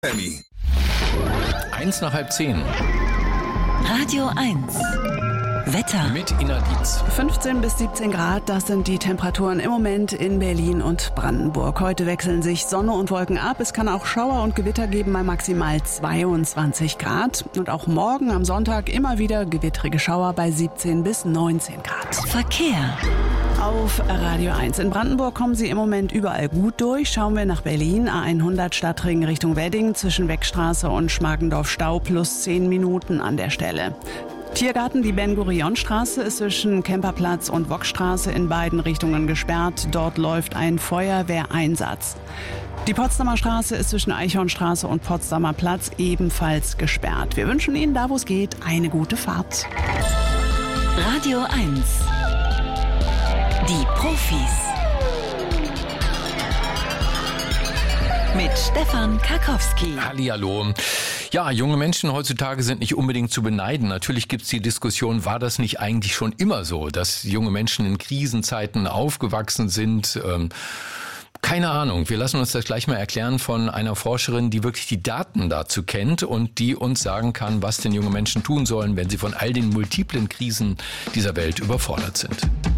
Emmy. 1 nach halb 10. Radio 1. Wetter. Mit Ina Dietz. 15 bis 17 Grad, das sind die Temperaturen im Moment in Berlin und Brandenburg. Heute wechseln sich Sonne und Wolken ab. Es kann auch Schauer und Gewitter geben bei maximal 22 Grad. Und auch morgen am Sonntag immer wieder gewittrige Schauer bei 17 bis 19 Grad. Verkehr. Auf Radio 1. In Brandenburg kommen Sie im Moment überall gut durch. Schauen wir nach Berlin. A100 Stadtring Richtung Wedding zwischen Beckstraße und Schmargendorf Stau plus 10 Minuten an der Stelle. Tiergarten, die Ben-Gurion-Straße ist zwischen Kemperplatz und Wokstraße in beiden Richtungen gesperrt. Dort läuft ein Feuerwehreinsatz. Die Potsdamer Straße ist zwischen Eichhornstraße und Potsdamer Platz ebenfalls gesperrt. Wir wünschen Ihnen, da wo es geht, eine gute Fahrt. Radio 1. Die Profis. Mit Stefan Karkowski. Hallihallo. Ja, junge Menschen heutzutage sind nicht unbedingt zu beneiden. Natürlich gibt's die Diskussion, war das nicht eigentlich schon immer so, dass junge Menschen in Krisenzeiten aufgewachsen sind? Keine Ahnung. Wir lassen uns das gleich mal erklären von einer Forscherin, die wirklich die Daten dazu kennt und die uns sagen kann, was denn junge Menschen tun sollen, wenn sie von all den multiplen Krisen dieser Welt überfordert sind.